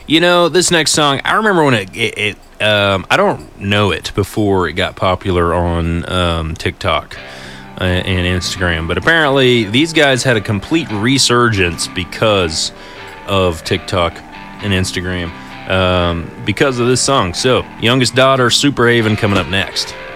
This next song, I remember when I don't know it before it got popular on TikTok and Instagram, but apparently these guys had a complete resurgence because of TikTok and Instagram, because of this song. So, Youngest Daughter, Superhaven, coming up next.